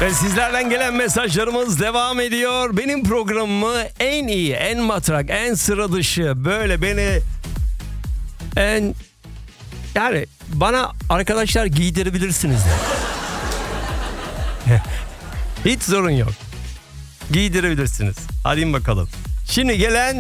Ve sizlerden gelen mesajlarımız devam ediyor. Benim programımı en iyi, en matrak, en sıra dışı, böyle beni yani bana arkadaşlar giydirebilirsiniz de. Hiç sorun yok. Giydirebilirsiniz. Hadi bakalım. Şimdi gelen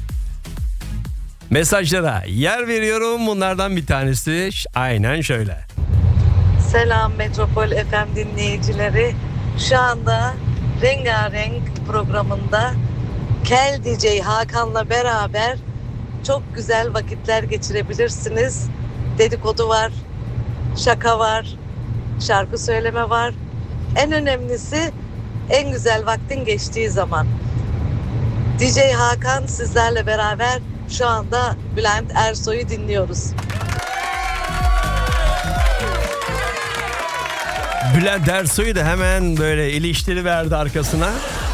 mesajlara yer veriyorum. Bunlardan bir tanesi aynen şöyle. Selam Metropol FM dinleyicileri. Şu anda Rengarenk programında Kel DJ Hakan'la beraber çok güzel vakitler geçirebilirsiniz. Dedikodu var, şaka var, şarkı söyleme var. En önemlisi en güzel vaktin geçtiği zaman. DJ Hakan sizlerle beraber şu anda Bülent Ersoy'u dinliyoruz. Bülent Ersoy'u da hemen böyle iliştiriverdi arkasına.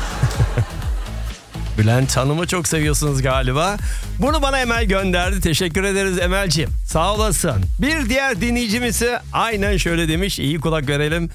Bülent Hanım'ı çok seviyorsunuz galiba. Bunu bana Emel gönderdi. Teşekkür ederiz Emel'ciğim. Sağ olasın. Bir diğer dinleyicimiz ise aynen şöyle demiş. İyi kulak verelim.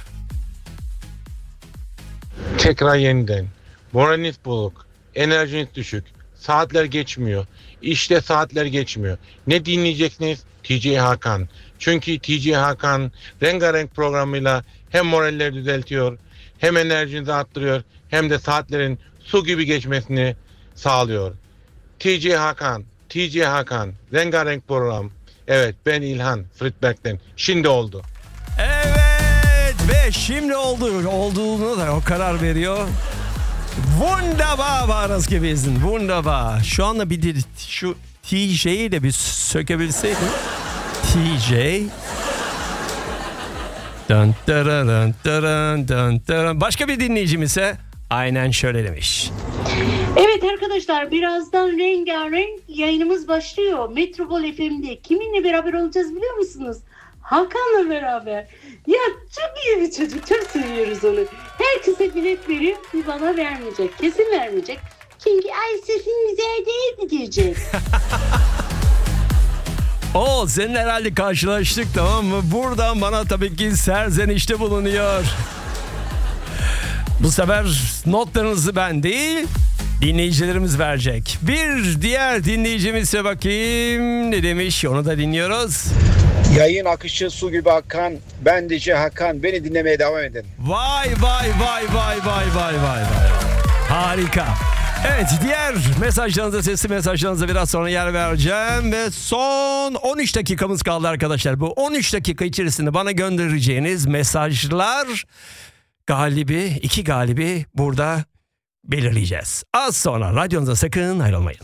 Tekrar yeniden. Moraliniz bozuk. Enerjiniz düşük. Saatler geçmiyor. İşte saatler geçmiyor. Ne dinleyeceksiniz? TJ Hakan. Çünkü TJ Hakan Rengarenk programıyla hem moralleri düzeltiyor, hem enerjinizi arttırıyor, hem de saatlerin su gibi geçmesini sağlıyor. TJ Hakan, Rengarenk program. Evet, ben İlhan Friedberg'den. Şimdi oldu. Evet ve şimdi olduğunu da o karar veriyor. Wunderbar war das gewesen. Wunderbar. Şu anda bir şu TJ'yi de bir sökebilseydim. TJ. Dun, dun, dun, dun, dun. Başka bir dinleyicimiz ise aynen şöyle demiş. Evet arkadaşlar, birazdan Rengarenk yayınımız başlıyor. Metropol FM'de kiminle beraber olacağız biliyor musunuz? Hakan'la beraber. Ya çok iyi bir çocuk, çok seviyoruz onu. Herkese bilet veriyor, bir bana vermeyecek. Kesin vermeyecek. Çünkü ay sesin güzel değil diyecek. Senin herhalde karşılaştık, tamam mı? Buradan bana tabii ki serzenişte bulunuyor. Bu sefer notlarınızı ben değil, dinleyicilerimiz verecek. Bir diğer dinleyicimizse bakayım ne demiş, onu da dinliyoruz. Yayın akışı su gibi akan, ben DJ Hakan, beni dinlemeye devam edin. Vay. Harika. Evet, diğer mesajlarınıza, sesli mesajlarınıza biraz sonra yer vereceğim ve son 13 dakikamız kaldı arkadaşlar. Bu 13 dakika içerisinde bana göndereceğiniz mesajlar iki galibi burada belirleyeceğiz. Az sonra radyonuza sakın ayrılmayın.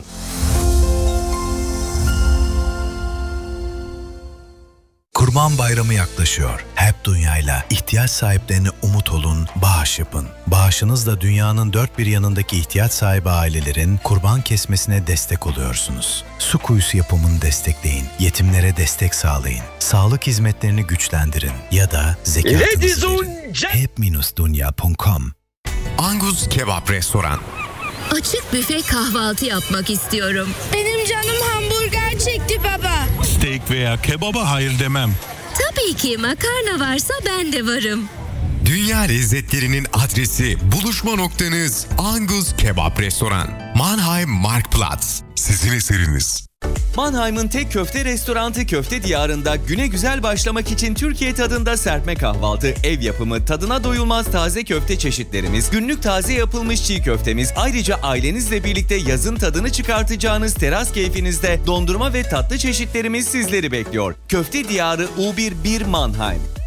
Kurban Bayramı yaklaşıyor. Hep Dünya'yla ihtiyaç sahiplerine umut olun, bağış yapın. Bağışınızla dünyanın dört bir yanındaki ihtiyaç sahibi ailelerin kurban kesmesine destek oluyorsunuz. Su kuyusu yapımını destekleyin, yetimlere destek sağlayın, sağlık hizmetlerini güçlendirin ya da zekatınızı verin. hep-dunya.com. Angus Kebap Restoran. Açık büfe kahvaltı yapmak istiyorum. Benim canım hamburger çekti baba. Steak veya kebaba hayır demem. Tabii ki makarna varsa ben de varım. Dünya lezzetlerinin adresi, buluşma noktanız Angus Kebap Restoran. Mannheim Marktplatz. Sizin eseriniz. Mannheim'ın tek köfte restoranı Köfte Diyarı'nda güne güzel başlamak için Türkiye tadında serpme kahvaltı, ev yapımı, tadına doyulmaz taze köfte çeşitlerimiz, günlük taze yapılmış çiğ köftemiz, ayrıca ailenizle birlikte yazın tadını çıkartacağınız teras keyfinizde dondurma ve tatlı çeşitlerimiz sizleri bekliyor. Köfte Diyarı U11 Mannheim.